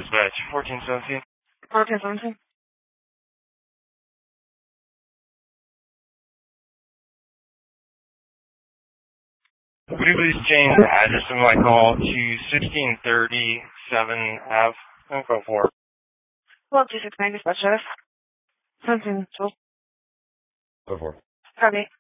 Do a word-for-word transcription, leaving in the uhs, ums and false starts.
dispatch, fourteen seventeen. fourteen seventeen. Would you please change the address of my call to sixteen thirty seven Ave, Info four? Well, two six nine dispatch, seventeen twelve. Go for. Copy.